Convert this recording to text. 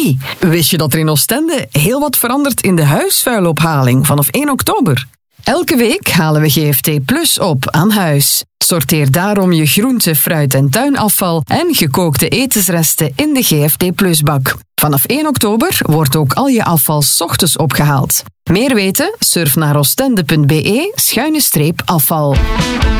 niet. Wist je dat er in Oostende heel wat verandert in de huisvuilophaling vanaf 1 oktober? Elke week halen we GFT Plus op aan huis. Sorteer daarom je groente, fruit en tuinafval en gekookte etensresten in de GFT Plus bak. Vanaf 1 oktober wordt ook al je afval 's ochtends opgehaald. Meer weten? Surf naar oostende.be/afval.